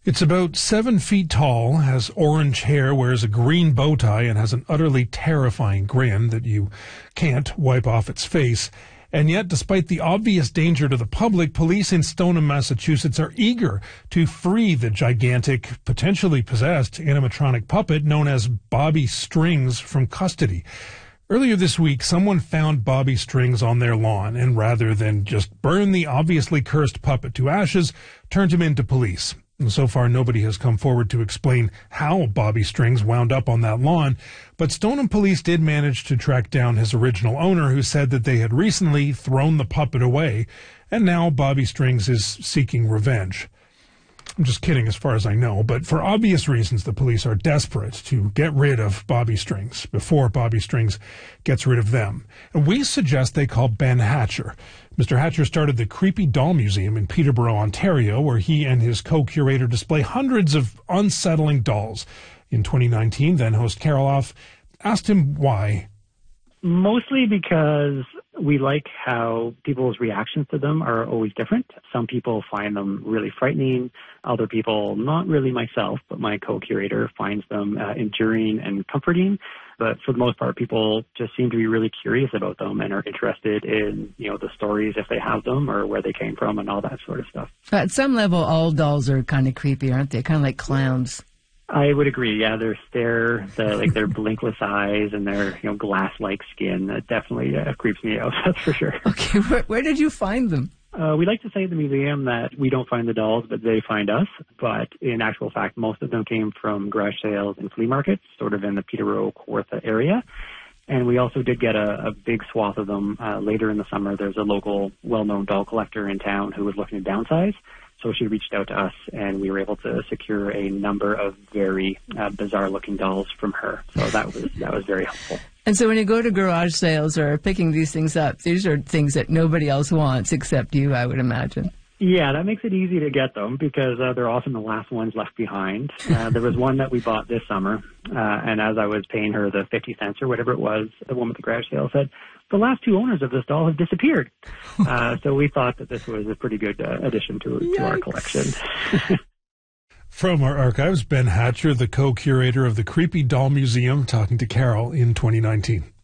It's about 7 feet tall, has orange hair, wears a green bow tie, and has an utterly terrifying grin that you can't wipe off its face. And yet, despite the obvious danger to the public, police in Stoneham, Massachusetts are eager to free the gigantic, potentially possessed animatronic puppet known as Bobby Strings from custody. Earlier this week, someone found Bobby Strings on their lawn and rather than just burn the obviously cursed puppet to ashes, turned him into police. And so far, nobody has come forward to explain how Bobby Strings wound up on that lawn, but Stoneham police did manage to track down his original owner, who said that they had recently thrown the puppet away, and now Bobby Strings is seeking revenge. I'm just kidding as far as I know, but for obvious reasons, the police are desperate to get rid of Bobby Strings before Bobby Strings gets rid of them. And we suggest they call Ben Hatcher. Mr. Hatcher started the Creepy Doll Museum in Peterborough, Ontario, where he and his co-curator display hundreds of unsettling dolls. In 2019, then-host Carol Off asked him why. Mostly because we like how people's reactions to them are always different. Some people find them really frightening. Other people, not really myself, but my co-curator, finds them enduring and comforting. But for the most part, people just seem to be really curious about them and are interested in, the stories if they have them or where they came from and all that sort of stuff. At some level, all dolls are kind of creepy, aren't they? Kind of like clowns. I would agree. Yeah, their their blinkless eyes and their glass-like skin definitely creeps me out. That's for sure. Okay, where did you find them? We like to say at the museum that we don't find the dolls, but they find us. But in actual fact, most of them came from garage sales and flea markets, sort of in the Peterborough, Kawartha area. And we also did get a big swath of them later in the summer. There's a local, well-known doll collector in town who was looking to downsize. So she reached out to us, and we were able to secure a number of very bizarre-looking dolls from her. So that was very helpful. And so when you go to garage sales or picking these things up, these are things that nobody else wants except you, I would imagine. Yeah, that makes it easy to get them because they're often the last ones left behind. There was one that we bought this summer, and as I was paying her the 50 cents or whatever it was, the woman at the garage sale said, the last two owners of this doll have disappeared. So we thought that this was a pretty good addition to our collection. From our archives, Ben Hatcher, the co-curator of the Creepy Doll Museum, talking to Carol in 2019.